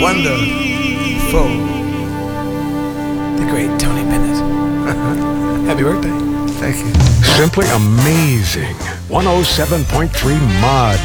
wonderful, the great Tony Bennett. Happy birthday. Thank you. Simply amazing. 107.3 Mod.